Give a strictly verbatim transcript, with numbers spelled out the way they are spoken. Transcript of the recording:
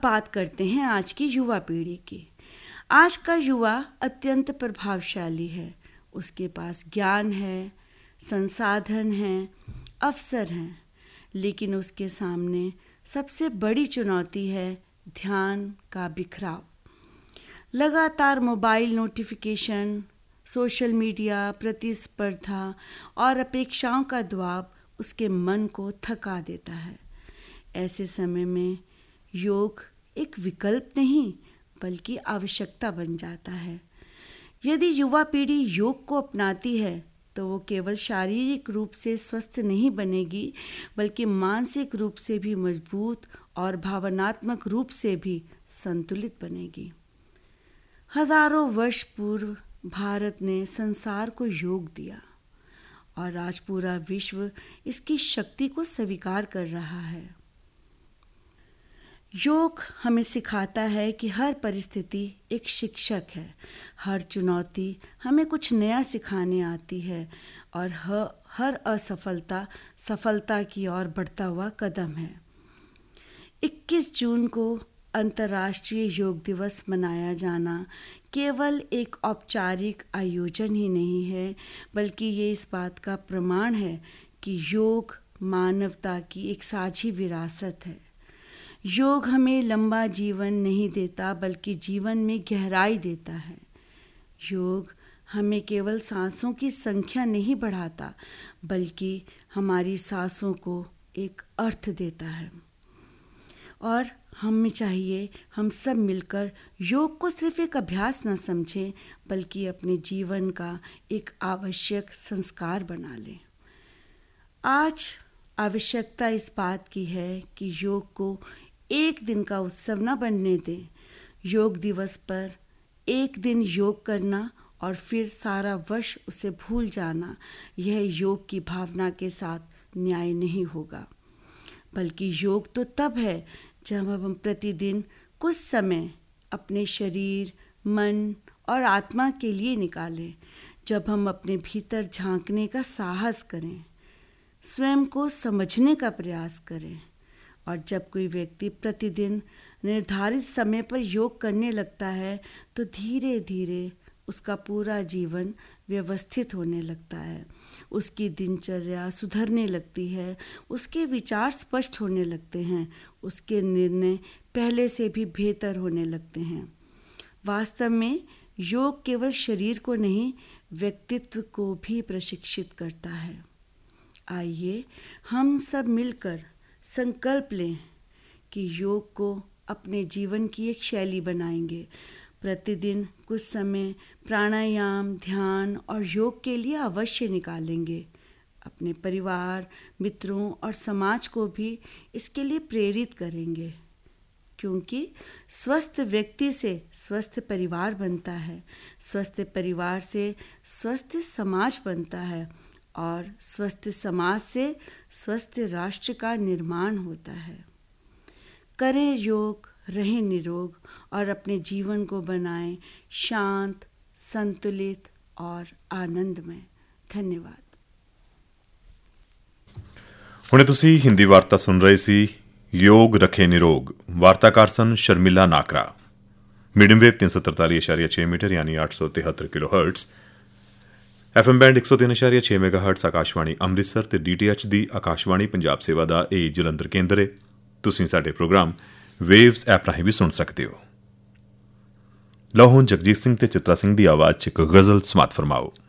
बात करते हैं आज की युवा पीढ़ी की। आज का युवा अत्यंत प्रभावशाली है। उसके पास ज्ञान है, संसाधन हैं, अवसर हैं, लेकिन उसके सामने सबसे बड़ी चुनौती है ध्यान का बिखराव। लगातार मोबाइल नोटिफिकेशन, सोशल मीडिया, प्रतिस्पर्धा और अपेक्षाओं का दबाव उसके मन को थका देता है। ऐसे समय में योग एक विकल्प नहीं बल्कि आवश्यकता बन जाता है। यदि युवा पीढ़ी योग को अपनाती है तो वो केवल शारीरिक रूप से स्वस्थ नहीं बनेगी बल्कि मानसिक रूप से भी मजबूत और भावनात्मक रूप से भी संतुलित बनेगी। हजारों वर्ष पूर्व भारत ने संसार को योग दिया और आज पूरा विश्व इसकी शक्ति को स्वीकार कर रहा है। योग हमें सिखाता है कि हर परिस्थिति एक शिक्षक है। हर चुनौती हमें कुछ नया सिखाने आती है और हर असफलता सफलता की ओर बढ़ता हुआ कदम है। इक्कीस जून को अंतर्राष्ट्रीय योग दिवस मनाया जाना केवल एक औपचारिक आयोजन ही नहीं है, बल्कि ये इस बात का प्रमाण है कि योग मानवता की एक साझी विरासत है। योग हमें लंबा जीवन नहीं देता बल्कि जीवन में गहराई देता है। योग हमें केवल सांसों की संख्या नहीं बढ़ाता बल्कि हमारी सांसों को एक अर्थ देता है। और हमें चाहिए हम सब मिलकर योग को सिर्फ एक अभ्यास न समझें बल्कि अपने जीवन का एक आवश्यक संस्कार बना लें। आज आवश्यकता इस बात की है कि योग को एक दिन का उत्सव न बनने दें। योग दिवस पर एक दिन योग करना और फिर सारा वर्ष उसे भूल जाना, यह योग की भावना के साथ न्याय नहीं होगा। बल्कि योग तो तब है जब हम प्रतिदिन कुछ समय अपने शरीर, मन और आत्मा के लिए निकालें, जब हम अपने भीतर झांकने का साहस करें, स्वयं को समझने का प्रयास करें। और जब कोई व्यक्ति प्रतिदिन निर्धारित समय पर योग करने लगता है तो धीरे धीरे उसका पूरा जीवन व्यवस्थित होने लगता है। उसकी दिनचर्या सुधरने लगती है, उसके विचार स्पष्ट होने लगते हैं, उसके निर्णय पहले से भी बेहतर होने लगते हैं। वास्तव में योग केवल शरीर को नहीं, व्यक्तित्व को भी प्रशिक्षित करता है। आइए हम सब मिलकर संकल्प लें कि योग को अपने जीवन की एक शैली बनाएंगे। प्रतिदिन कुछ समय प्राणायाम, ध्यान और योग के लिए अवश्य निकालेंगे। अपने परिवार, मित्रों और समाज को भी इसके लिए प्रेरित करेंगे, क्योंकि स्वस्थ व्यक्ति से स्वस्थ परिवार बनता है, स्वस्थ परिवार से स्वस्थ समाज बनता है और स्वस्थ समाज से स्वस्थ राष्ट्र का निर्माण होता है। करें योग, रहें निरोग और अपने जीवन को बनाएं शांत, संतुलित और आनंदमय। धन्यवाद। ਹੁਣੇ ਤੁਸੀਂ ਹਿੰਦੀ ਵਾਰਤਾ ਸੁਣ ਰਹੇ ਸੀ। योग रखे निरोग। वार्ताकार सन शर्मिला नाकरा। मीडियम वेव तीन सौ तरताली इशारिया छः मीटर यानी आठ सौ तिहत्तर kilo hertz, F M band एक सौ तीन इशारिया छः मेगा हर्ट्स आकाशवाणी ਅੰਮ੍ਰਿਤਸਰ ਤੇ ਡੀ ਟੀ ਐਚ ਦੀ ਆਕਾਸ਼ਵਾਣੀ ਪੰਜਾਬ ਸੇਵਾ ਦਾ ਇਹ ਜਲੰਧਰ ਕੇਂਦਰ ਹੈ। ਤੁਸੀਂ ਸਾਡੇ ਪ੍ਰੋਗਰਾਮ ਵੇਵਜ਼ ਐਪ ਰਾਹੀਂ ਵੀ ਸੁਣ ਸਕਦੇ ਹੋ। ਲਓ ਹੁਣ ਜਗਜੀਤ ਸਿੰਘ ਤੇ ਚਿਤਰਾ ਸਿੰਘ ਦੀ ਆਵਾਜ਼ 'ਚ ਇੱਕ ਗਜ਼ਲ ਸਮਾਤ ਫਰਮਾਓ।